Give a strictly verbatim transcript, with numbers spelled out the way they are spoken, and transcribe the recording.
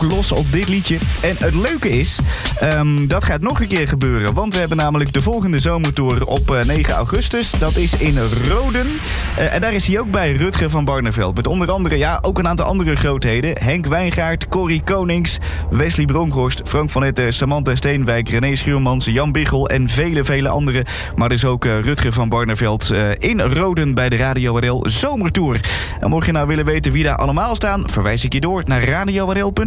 ook los op dit liedje. En het leuke is, um, dat gaat nog een keer gebeuren. Want we hebben namelijk de volgende zomertour op uh, negen augustus. Dat is in Roden. Uh, en daar is hij ook bij, Rutger van Barneveld. Met onder andere, ja, ook een aantal andere grootheden. Henk Wijngaard, Corrie Konings, Wesley Bronkhorst, Frank van Etten, Samantha Steenwijk, René Schuurmans, Jan Biggel en vele, vele anderen. Maar dus ook uh, Rutger van Barneveld uh, in Roden bij de Radio R L Zomertour. En mocht je nou willen weten wie daar allemaal staan, verwijs ik je door naar radio r l punt n l.